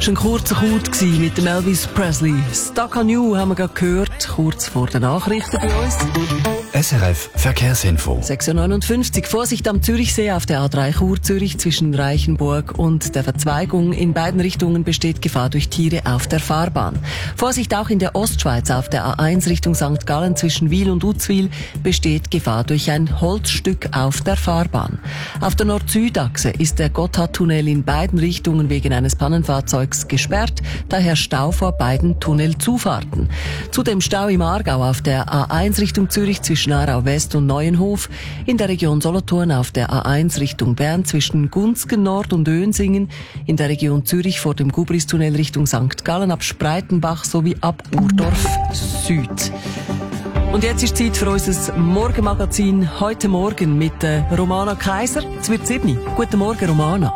Schon ein kurzer Code mit dem Elvis Presley. Stuck on You haben wir gerade gehört, kurz vor den Nachrichten bei uns. SRF Verkehrsinfo. 6.59 Uhr. Vorsicht am Zürichsee auf der A3 Chur-Zürich zwischen Reichenburg und der Verzweigung. In beiden Richtungen besteht Gefahr durch Tiere auf der Fahrbahn. Vorsicht auch in der Ostschweiz auf der A1 Richtung St. Gallen zwischen Wil und Uzwil besteht Gefahr durch ein Holzstück auf der Fahrbahn. Auf der Nord-Süd-Achse ist der Gotthardtunnel in beiden Richtungen wegen eines Pannenfahrzeugs gesperrt, daher Stau vor beiden Tunnelzufahrten. Zudem Stau im Aargau auf der A1 Richtung Zürich zwischen Aarau West und Neuenhof, in der Region Solothurn auf der A1 Richtung Bern zwischen Gunzgen Nord und Önsingen, in der Region Zürich vor dem Gubristunnel Richtung St. Gallen ab Spreitenbach sowie ab Urdorf Süd. Und jetzt ist Zeit für unser Morgenmagazin heute Morgen mit Romana Kaiser. Es wird 7. Guten Morgen, Romana.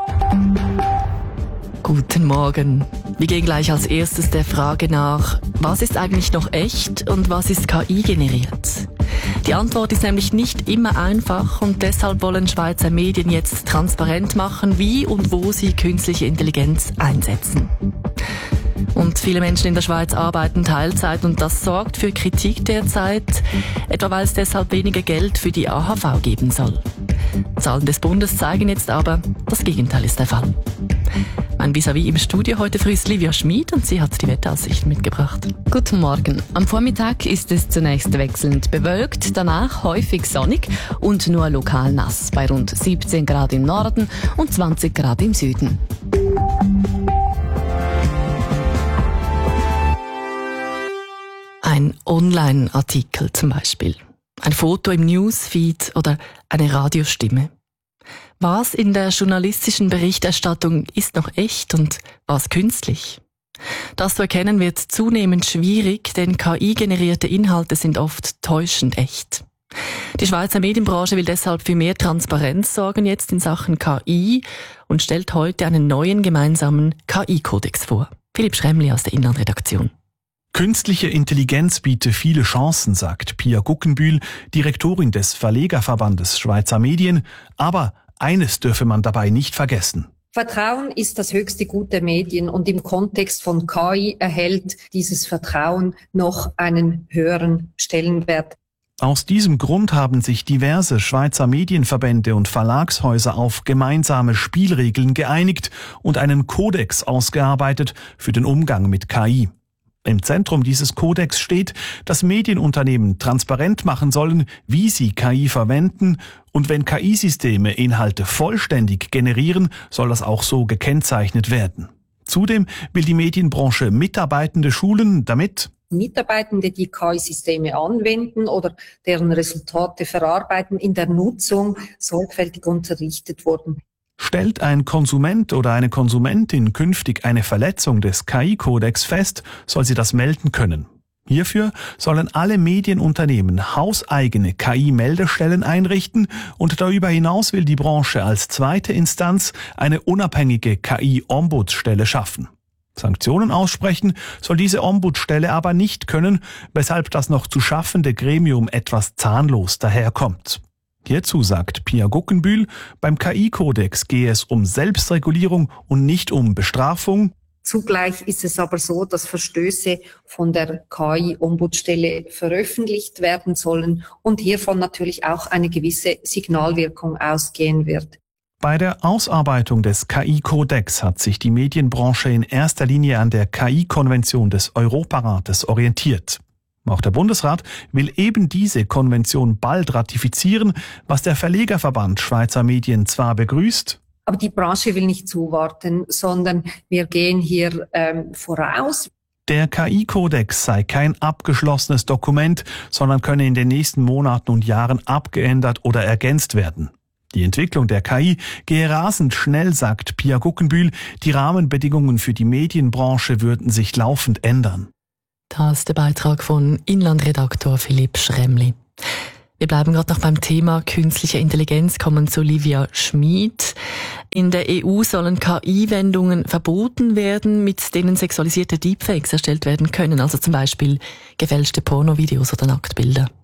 Guten Morgen. Wir gehen gleich als erstes der Frage nach, was ist eigentlich noch echt und was ist KI generiert? Die Antwort ist nämlich nicht immer einfach und deshalb wollen Schweizer Medien jetzt transparent machen, wie und wo sie künstliche Intelligenz einsetzen. Und viele Menschen in der Schweiz arbeiten Teilzeit und das sorgt für Kritik derzeit, etwa weil es deshalb weniger Geld für die AHV geben soll. Zahlen des Bundes zeigen jetzt aber, das Gegenteil ist der Fall. Mein Vis-à-vis im Studio heute früh ist Livia Schmid und sie hat die Wetteraussichten mitgebracht. Guten Morgen. Am Vormittag ist es zunächst wechselnd bewölkt, danach häufig sonnig und nur lokal nass, bei rund 17 Grad im Norden und 20 Grad im Süden. Ein Online-Artikel zum Beispiel, ein Foto im Newsfeed oder eine Radiostimme. Was in der journalistischen Berichterstattung ist noch echt und was künstlich? Das zu erkennen wird zunehmend schwierig, denn KI-generierte Inhalte sind oft täuschend echt. Die Schweizer Medienbranche will deshalb für mehr Transparenz sorgen jetzt in Sachen KI und stellt heute einen neuen gemeinsamen KI-Kodex vor. Philipp Schremli aus der Inlandredaktion. Künstliche Intelligenz biete viele Chancen, sagt Pia Guggenbühl, Direktorin des Verlegerverbandes Schweizer Medien. Aber eines dürfe man dabei nicht vergessen. Vertrauen ist das höchste Gut der Medien und im Kontext von KI erhält dieses Vertrauen noch einen höheren Stellenwert. Aus diesem Grund haben sich diverse Schweizer Medienverbände und Verlagshäuser auf gemeinsame Spielregeln geeinigt und einen Kodex ausgearbeitet für den Umgang mit KI. Im Zentrum dieses Kodex steht, dass Medienunternehmen transparent machen sollen, wie sie KI verwenden, und wenn KI-Systeme Inhalte vollständig generieren, soll das auch so gekennzeichnet werden. Zudem will die Medienbranche Mitarbeitende schulen, damit Mitarbeitende, die KI-Systeme anwenden oder deren Resultate verarbeiten, in der Nutzung sorgfältig unterrichtet wurden. Stellt ein Konsument oder eine Konsumentin künftig eine Verletzung des KI-Kodex fest, soll sie das melden können. Hierfür sollen alle Medienunternehmen hauseigene KI-Meldestellen einrichten und darüber hinaus will die Branche als zweite Instanz eine unabhängige KI-Ombudsstelle schaffen. Sanktionen aussprechen soll diese Ombudsstelle aber nicht können, weshalb das noch zu schaffende Gremium etwas zahnlos daherkommt. Hierzu sagt Pia Guggenbühl, beim KI-Kodex gehe es um Selbstregulierung und nicht um Bestrafung. Zugleich ist es aber so, dass Verstöße von der KI-Ombudsstelle veröffentlicht werden sollen und hiervon natürlich auch eine gewisse Signalwirkung ausgehen wird. Bei der Ausarbeitung des KI-Kodex hat sich die Medienbranche in erster Linie an der KI-Konvention des Europarates orientiert. Auch der Bundesrat will eben diese Konvention bald ratifizieren, was der Verlegerverband Schweizer Medien zwar begrüßt. Aber die Branche will nicht zuwarten, sondern wir gehen hier voraus. Der KI-Kodex sei kein abgeschlossenes Dokument, sondern könne in den nächsten Monaten und Jahren abgeändert oder ergänzt werden. Die Entwicklung der KI gehe rasend schnell, sagt Pia Guggenbühl. Die Rahmenbedingungen für die Medienbranche würden sich laufend ändern. Das ist der Beitrag von Inlandredaktor Philipp Schremli. Wir bleiben gerade noch beim Thema künstliche Intelligenz, kommen zu Livia Schmid. In der EU sollen KI-Wendungen verboten werden, mit denen sexualisierte Deepfakes erstellt werden können, also zum Beispiel gefälschte Pornovideos oder Nacktbilder.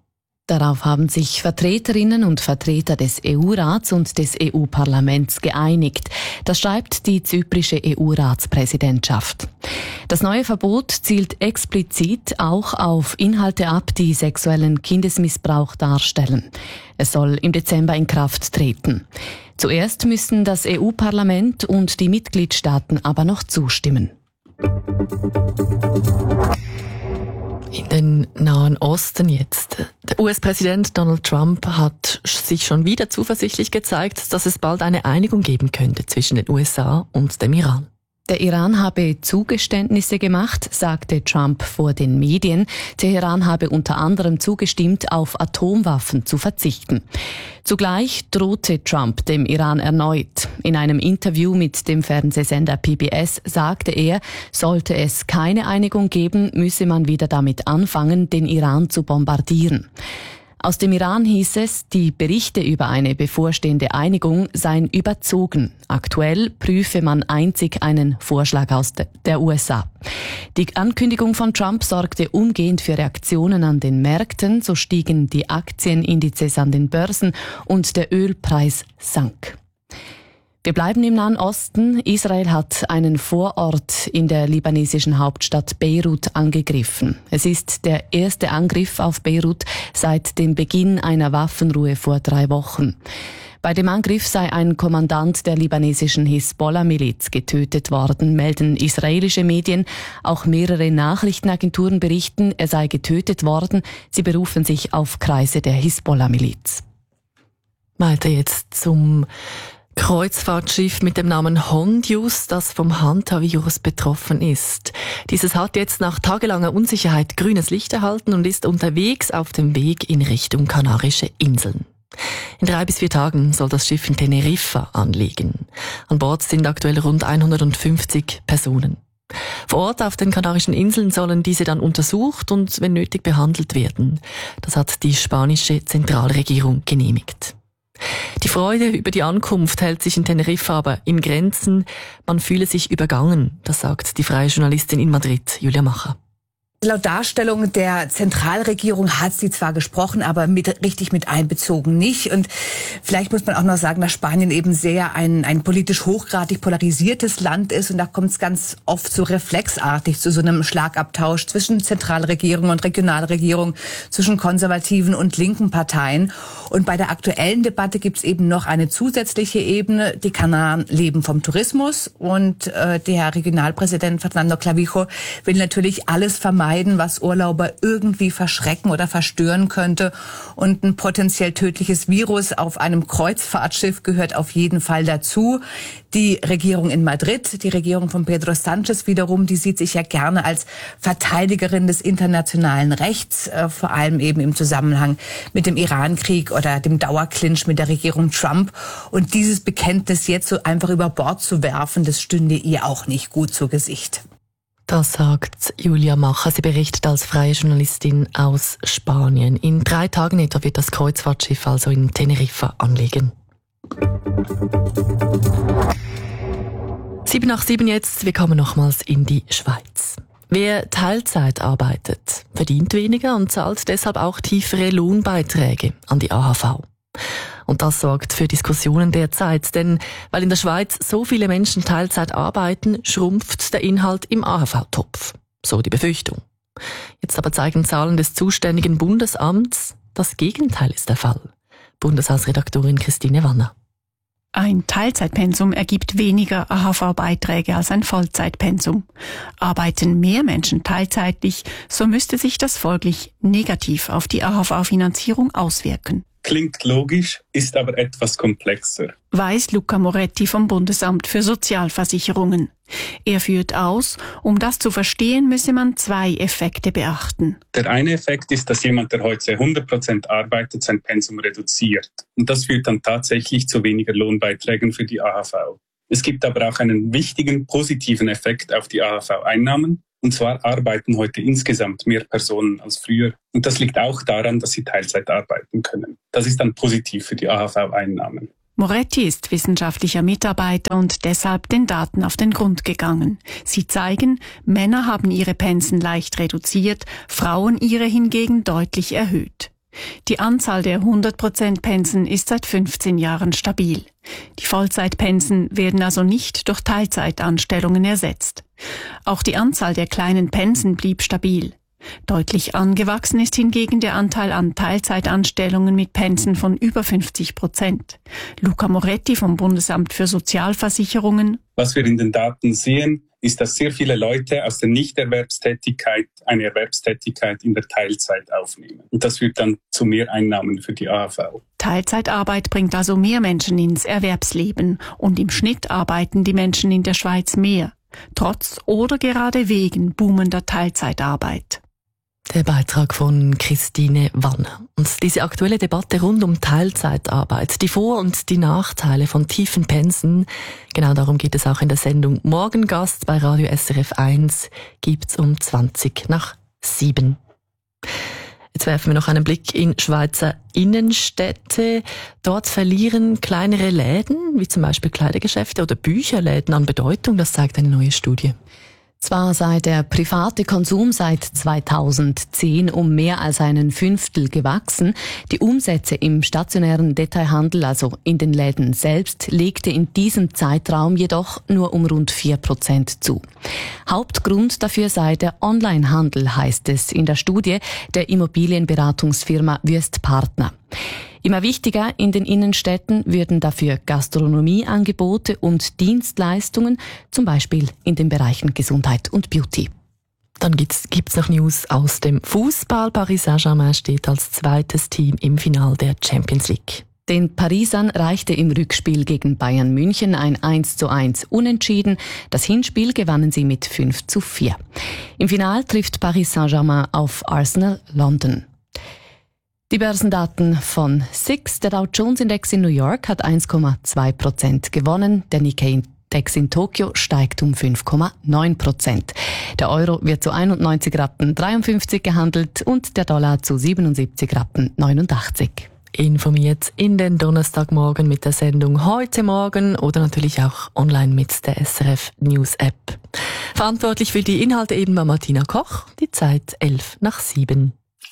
Darauf haben sich Vertreterinnen und Vertreter des EU-Rats und des EU-Parlaments geeinigt. Das schreibt die zyprische EU-Ratspräsidentschaft. Das neue Verbot zielt explizit auch auf Inhalte ab, die sexuellen Kindesmissbrauch darstellen. Es soll im Dezember in Kraft treten. Zuerst müssen das EU-Parlament und die Mitgliedstaaten aber noch zustimmen. In den Nahen Osten jetzt. Der US-Präsident Donald Trump hat sich schon wieder zuversichtlich gezeigt, dass es bald eine Einigung geben könnte zwischen den USA und dem Iran. Der Iran habe Zugeständnisse gemacht, sagte Trump vor den Medien. Teheran habe unter anderem zugestimmt, auf Atomwaffen zu verzichten. Zugleich drohte Trump dem Iran erneut. In einem Interview mit dem Fernsehsender PBS sagte er, sollte es keine Einigung geben, müsse man wieder damit anfangen, den Iran zu bombardieren. Aus dem Iran hieß es, die Berichte über eine bevorstehende Einigung seien überzogen. Aktuell prüfe man einzig einen Vorschlag aus der USA. Die Ankündigung von Trump sorgte umgehend für Reaktionen an den Märkten. So stiegen die Aktienindizes an den Börsen und der Ölpreis sank. Wir bleiben im Nahen Osten. Israel hat einen Vorort in der libanesischen Hauptstadt Beirut angegriffen. Es ist der erste Angriff auf Beirut seit dem Beginn einer Waffenruhe vor 3 Wochen. Bei dem Angriff sei ein Kommandant der libanesischen Hisbollah-Miliz getötet worden, melden israelische Medien. Auch mehrere Nachrichtenagenturen berichten, er sei getötet worden. Sie berufen sich auf Kreise der Hisbollah-Miliz. Weiter jetzt zum Kreuzfahrtschiff mit dem Namen Hondius, das vom Hantavirus betroffen ist. Dieses hat jetzt nach tagelanger Unsicherheit grünes Licht erhalten und ist unterwegs auf dem Weg in Richtung Kanarische Inseln. In 3 bis 4 Tagen soll das Schiff in Teneriffa anlegen. An Bord sind aktuell rund 150 Personen. Vor Ort auf den Kanarischen Inseln sollen diese dann untersucht und, wenn nötig, behandelt werden. Das hat die spanische Zentralregierung genehmigt. Die Freude über die Ankunft hält sich in Teneriffa aber in Grenzen. Man fühle sich übergangen, das sagt die freie Journalistin in Madrid, Julia Macher. Laut Darstellung der Zentralregierung hat sie zwar gesprochen, aber richtig mit einbezogen nicht. Und vielleicht muss man auch noch sagen, dass Spanien eben sehr ein politisch hochgradig polarisiertes Land ist. Und da kommt es ganz oft so reflexartig zu so einem Schlagabtausch zwischen Zentralregierung und Regionalregierung, zwischen konservativen und linken Parteien. Und bei der aktuellen Debatte gibt es eben noch eine zusätzliche Ebene. Die Kanaren leben vom Tourismus. Und der Regionalpräsident Fernando Clavijo will natürlich alles vermeiden, was Urlauber irgendwie verschrecken oder verstören könnte. Und ein potenziell tödliches Virus auf einem Kreuzfahrtschiff gehört auf jeden Fall dazu. Die Regierung in Madrid, die Regierung von Pedro Sánchez wiederum, die sieht sich ja gerne als Verteidigerin des internationalen Rechts, vor allem eben im Zusammenhang mit dem Iran-Krieg oder dem Dauerclinch mit der Regierung Trump. Und dieses Bekenntnis jetzt so einfach über Bord zu werfen, das stünde ihr auch nicht gut zu Gesicht. Das sagt Julia Macher. Sie berichtet als freie Journalistin aus Spanien. In 3 Tagen etwa wird das Kreuzfahrtschiff also in Teneriffa anlegen. 7 nach 7 jetzt. Wir kommen nochmals in die Schweiz. Wer Teilzeit arbeitet, verdient weniger und zahlt deshalb auch tiefere Lohnbeiträge an die AHV. Und das sorgt für Diskussionen derzeit, denn weil in der Schweiz so viele Menschen Teilzeit arbeiten, schrumpft der Inhalt im AHV-Topf. So die Befürchtung. Jetzt aber zeigen Zahlen des zuständigen Bundesamts, das Gegenteil ist der Fall. Bundeshausredaktorin Christine Wanner. Ein Teilzeitpensum ergibt weniger AHV-Beiträge als ein Vollzeitpensum. Arbeiten mehr Menschen teilzeitlich, so müsste sich das folglich negativ auf die AHV-Finanzierung auswirken. Klingt logisch, ist aber etwas komplexer, weiß Luca Moretti vom Bundesamt für Sozialversicherungen. Er führt aus, um das zu verstehen, müsse man 2 Effekte beachten. Der eine Effekt ist, dass jemand, der heute 100% arbeitet, sein Pensum reduziert. Und das führt dann tatsächlich zu weniger Lohnbeiträgen für die AHV. Es gibt aber auch einen wichtigen positiven Effekt auf die AHV-Einnahmen. Und zwar arbeiten heute insgesamt mehr Personen als früher. Und das liegt auch daran, dass sie Teilzeit arbeiten können. Das ist dann positiv für die AHV-Einnahmen. Moretti ist wissenschaftlicher Mitarbeiter und deshalb den Daten auf den Grund gegangen. Sie zeigen, Männer haben ihre Pensen leicht reduziert, Frauen ihre hingegen deutlich erhöht. Die Anzahl der 100%-Pensen ist seit 15 Jahren stabil. Die Vollzeitpensen werden also nicht durch Teilzeitanstellungen ersetzt. Auch die Anzahl der kleinen Pensen blieb stabil. Deutlich angewachsen ist hingegen der Anteil an Teilzeitanstellungen mit Pensen von über 50%. Luca Moretti vom Bundesamt für Sozialversicherungen. Was wir in den Daten sehen, ist, dass sehr viele Leute aus der Nichterwerbstätigkeit eine Erwerbstätigkeit in der Teilzeit aufnehmen. Und das führt dann zu mehr Einnahmen für die AHV. Teilzeitarbeit bringt also mehr Menschen ins Erwerbsleben und im Schnitt arbeiten die Menschen in der Schweiz mehr, trotz oder gerade wegen boomender Teilzeitarbeit. Der Beitrag von Christine Wanner. Und diese aktuelle Debatte rund um Teilzeitarbeit, die Vor- und die Nachteile von tiefen Pensen, genau darum geht es auch in der Sendung Morgengast bei Radio SRF 1, gibt's um 7:20. Jetzt werfen wir noch einen Blick in Schweizer Innenstädte. Dort verlieren kleinere Läden, wie zum Beispiel Kleidergeschäfte oder Bücherläden, an Bedeutung. Das zeigt eine neue Studie. Zwar sei der private Konsum seit 2010 um mehr als einen Fünftel gewachsen, die Umsätze im stationären Detailhandel, also in den Läden selbst, legte in diesem Zeitraum jedoch nur um rund 4% zu. Hauptgrund dafür sei der Onlinehandel, heißt es in der Studie der Immobilienberatungsfirma Wüest Partner. Immer wichtiger in den Innenstädten würden dafür Gastronomieangebote und Dienstleistungen, zum Beispiel in den Bereichen Gesundheit und Beauty. Dann gibt's noch News aus dem Fußball. Paris Saint-Germain steht als zweites Team im Finale der Champions League. Den Parisern reichte im Rückspiel gegen Bayern München ein 1:1 Unentschieden. Das Hinspiel gewannen sie mit 5:4. Im Finale trifft Paris Saint-Germain auf Arsenal London. Die Börsendaten von SIX. Der Dow Jones Index in New York hat 1,2% gewonnen. Der Nikkei Index in Tokio steigt um 5,9%. Der Euro wird zu 91,53 Rappen gehandelt und der Dollar zu 77,89 Rappen. Informiert in den Donnerstagmorgen mit der Sendung Heute Morgen oder natürlich auch online mit der SRF News App. Verantwortlich für die Inhalte eben war Martina Koch. Die Zeit 7:11.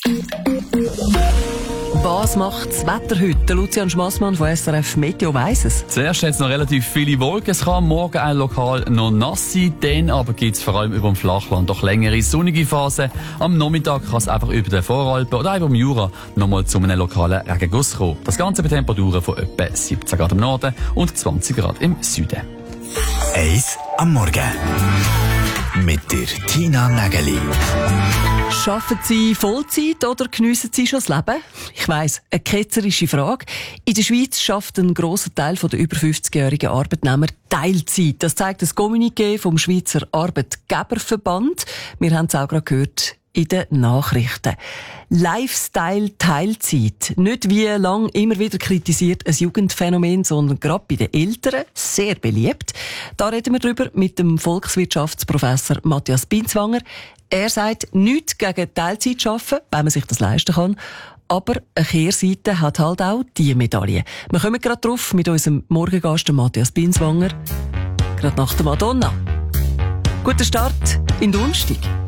Was macht das Wetter heute? Lucian Schmassmann von SRF Meteo weiss es. Zuerst hat es noch relativ viele Wolken. Es kann morgen auch lokal noch nass sein. Dann aber gibt es vor allem über dem Flachland doch längere sonnige Phasen. Am Nachmittag kann es einfach über den Voralpen oder auch über dem Jura nochmal zu einem lokalen Regenguss kommen. Das Ganze bei Temperaturen von etwa 17 Grad im Norden und 20 Grad im Süden. 1 am Morgen. Mit der Tina Nägeli. Schaffen Sie Vollzeit oder geniessen Sie schon das Leben? Ich weiss, eine ketzerische Frage. In der Schweiz schafft ein grosser Teil der über 50-jährigen Arbeitnehmer Teilzeit. Das zeigt das Kommuniqué vom Schweizer Arbeitgeberverband. Wir haben es auch gerade gehört in den Nachrichten. Lifestyle-Teilzeit. Nicht wie lang immer wieder kritisiert ein Jugendphänomen, sondern gerade bei den Älteren sehr beliebt. Da reden wir drüber mit dem Volkswirtschaftsprofessor Matthias Binswanger. Er sagt, nichts gegen Teilzeit arbeiten, wenn man sich das leisten kann. Aber eine Kehrseite hat halt auch diese Medaille. Wir kommen gerade drauf mit unserem Morgengast Matthias Binswanger. Gerade nach der Madonna. Guter Start in Donnerstag.